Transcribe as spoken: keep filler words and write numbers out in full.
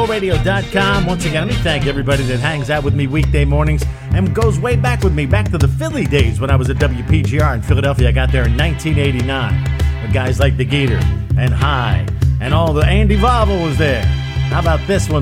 radio dot com. Once again, let me thank everybody that hangs out with me weekday mornings and goes way back with me, back to the Philly days when I was at W P G R in Philadelphia. I got there in nineteen eighty-nine with guys like the Gator and High and all the Andy Valvo was there. How about this one?